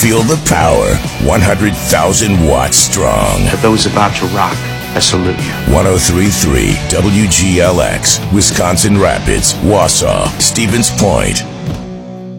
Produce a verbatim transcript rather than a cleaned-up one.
Feel the power. one hundred thousand watts strong. For those about to rock, I salute you. one oh three point three W G L X, Wisconsin Rapids, Wausau, Stevens Point.